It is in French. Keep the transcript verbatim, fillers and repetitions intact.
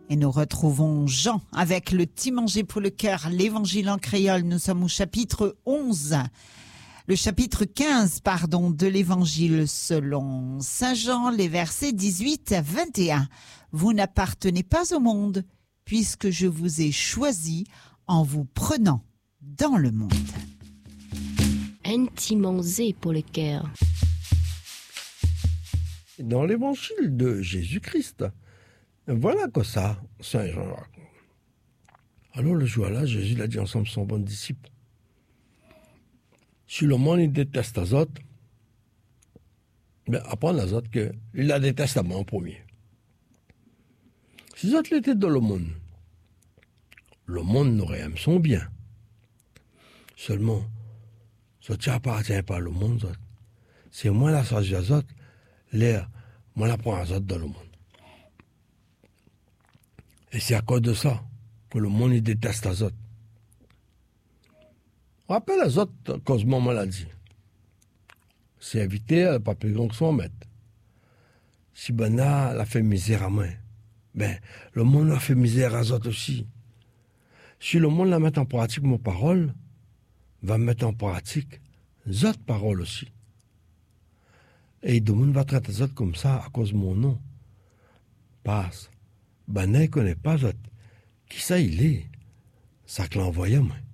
Et nous retrouvons Jean avec le petit manger pour le cœur, l'évangile en créole. Nous sommes au chapitre onze, le chapitre quinze, pardon, de l'évangile selon Saint Jean, les versets dix-huit à vingt et un. Vous n'appartenez pas au monde, puisque je vous ai choisi en vous prenant dans le monde. Un petit manger pour le cœur. Dans l'évangile de Jésus-Christ, voilà que ça, Saint Jean raconte. Alors le jour-là, Jésus l'a dit ensemble son bon disciple. Si le monde il déteste les autres, ben apprends les autres qu'il la déteste à moi en premier. Si les autres étaient dans le monde, le monde n'aurait aimé son bien. Seulement, ça n'appartient pas au monde. C'est moi la sage des autres, l'air, moi la prends les autres dans le monde. Et c'est à cause de ça que le monde il déteste les autres. Rappelle les autres cause de maladie. C'est éviter pas plus grand que son maître. Si ben là, la fait misère à moi, ben le monde a fait misère à les autres aussi. Si le monde la met en pratique mon parole, va mettre en pratique les autres paroles aussi. Et le monde va traiter les autres comme ça à cause de mon nom. Passe. Ben, ne connaît pas autres. Qui ça il est? Ça que l'envoie moi.